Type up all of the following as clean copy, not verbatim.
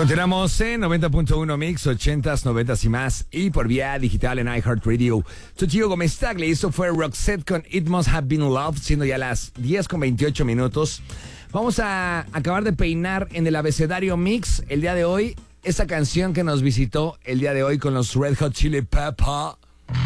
Continuamos en 90.1 Mix, 80s, 90s y más. Y por vía digital en iHeartRadio. Soy Gio Gómez Tagle. Esto fue Roxette con It Must Have Been Love, siendo ya las 10:28 minutos. Vamos a acabar de peinar en el abecedario Mix el día de hoy. Esa canción que nos visitó el día de hoy con los Red Hot Chili Peppers,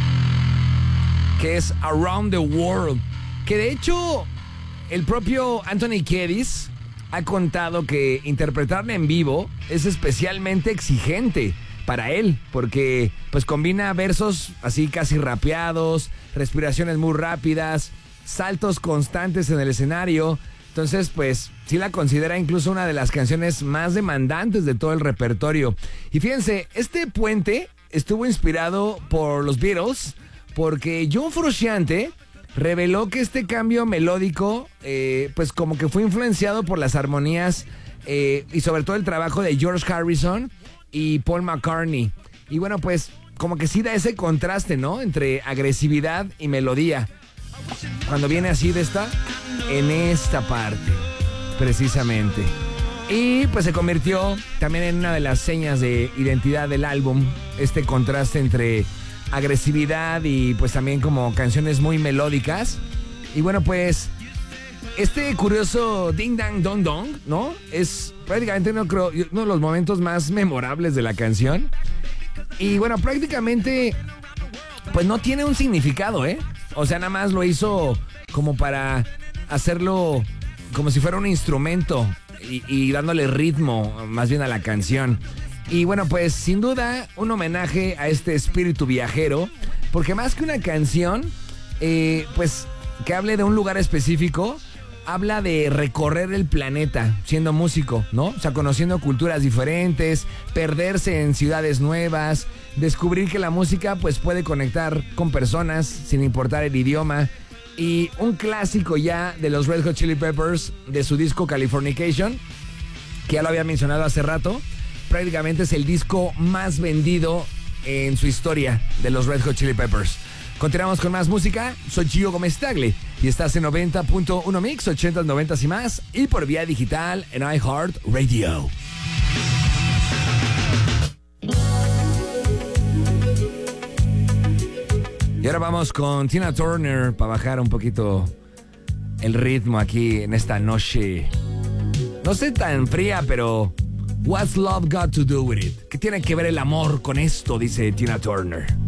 que es Around the World. Que de hecho, el propio Anthony Kiedis ha contado que interpretarla en vivo es especialmente exigente para él, porque pues combina versos así casi rapeados, respiraciones muy rápidas, saltos constantes en el escenario. Entonces, pues, sí la considera incluso una de las canciones más demandantes de todo el repertorio. Y fíjense, este puente estuvo inspirado por los Beatles, porque John Frusciante reveló que este cambio melódico, pues como que fue influenciado por las armonías y sobre todo el trabajo de George Harrison y Paul McCartney. Y bueno, pues como que sí da ese contraste, ¿no? Entre agresividad y melodía. Cuando viene así en esta parte, precisamente. Y pues se convirtió también en una de las señas de identidad del álbum, este contraste entre agresividad y pues también como canciones muy melódicas. Y bueno, pues este curioso Ding Dang Dong Dong, ¿no? Es prácticamente uno de los momentos más memorables de la canción. Y bueno, prácticamente pues no tiene un significado, ¿eh? O sea, nada más lo hizo como para hacerlo como si fuera un instrumento y dándole ritmo más bien a la canción. Y bueno, pues sin duda un homenaje a este espíritu viajero, porque más que una canción, pues que hable de un lugar específico, habla de recorrer el planeta siendo músico, ¿no? O sea, conociendo culturas diferentes, perderse en ciudades nuevas, descubrir que la música pues puede conectar con personas sin importar el idioma. Y un clásico ya de los Red Hot Chili Peppers, de su disco Californication, que ya lo había mencionado hace rato. Prácticamente es el disco más vendido en su historia de los Red Hot Chili Peppers. Continuamos con más música. Soy Gio Gómez Tagle y estás en 90.1 Mix, 80s, 90s y más, y por vía digital en iHeartRadio. Y ahora vamos con Tina Turner para bajar un poquito el ritmo aquí en esta noche. No sé tan fría, pero What's Love Got to Do With It? ¿Qué tiene que ver el amor con esto? Dice Tina Turner.